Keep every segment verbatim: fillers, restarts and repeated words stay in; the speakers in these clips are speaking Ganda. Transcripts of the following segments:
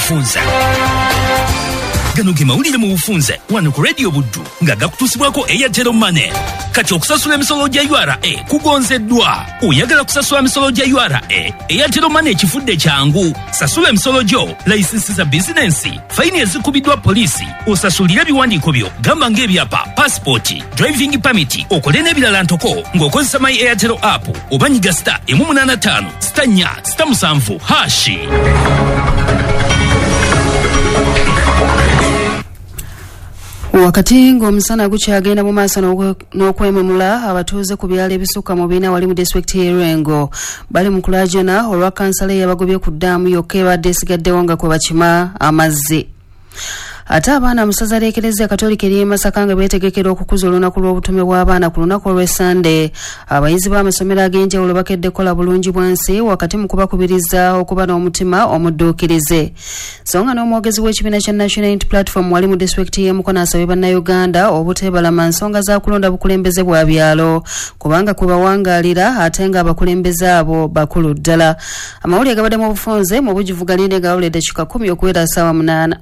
bufunze. Gano ge mawulire mu bufunze wano ku Radio Buddu nga gakutusibwako Airtel Money. Kati okusasula emisolo gya U R A kugonzeddwa. Oyagala kusasula emisolo gya U R A, Airtel Money kifudde kyangu. Sasula emisolo gyo, license za business, faini ezikubiddwa polisi, osasulira ebiwandiiko byo, gamba ng'ebyapa, passport, driving permit, okole n'ebirala ntoko ng'okozesa My Airtel app oba nyiga star emu munaana ttaano star nnya star musanvu hashi. Wakati ng'omusana gukyagenda mu maaso n'okwememula abatuuze ku byalo ebisukka mu biina wali mu disitulikiti y'e Lwengo bali mu kulajana olwa kansala eyabagobye ku ddaamu yokka ebadde esigaddewo nga kwe bakima amazzi. Ate abaana mu ssaza ly'Eklezia Katolika ery'e Masaka nga beetegekera okukuza olunaku lw'obutume bw'abaana ku lunaku olw'Essande, abayizi b'amasomero ag'enjawulo bakedde kola bulungi bwansi wakati mu kubakubiriza okuba n'omutima omudduukirize. So nga n'omwogezi w'ekibiina kya National Unity Platform wali mu disitulikiti y'e Mukono asabye bannayuganda obuteebalama nsonga za kulonda bukulembeze bwa byalo kubanga kwe bawangaalira ate nga abakulembeze abo bakulu ddala. Amawulire gabadde mu bufunze mu bujjuvu galinde gawuledde kika kumi okuwera ssaawa munaana.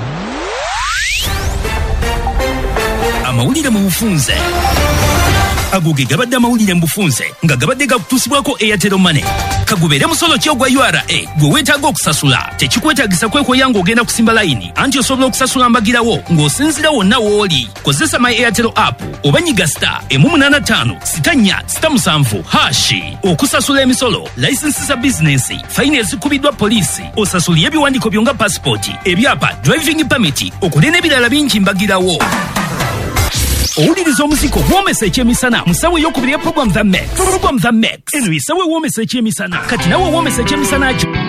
Amawulire mu bufunze. Ago ge gabadde amawulire mu bufunze nga gabadde gakutusibwako Airtel Money. Kagubeere musolo ki ogwa U R A gwe weetaaga okusasula tekikwetaagisa kwekoya ng'ogenda kusimba layini anti osobola okusasula mbagirawo ng'osinzira wonna w'oli. Kozesa My Airtel app oba nyiga star emu munaana ttaano sita nnya sita musanvu hashi. Okusasula emisolo, license za business, faini ezikubiddwa polisi, osasulira ebiwandiiko byo nga passport, ebyapa, driving permit, okole n'ebirala bingi mbagirawo. Owuliriza omuziko gw'omesa ekyemisana musawo ey'okubiri ya program The Mix. Program The Mix eno yisawo ew'omesa ekyemisana kati nawe ew'omesa ekyemisana kyo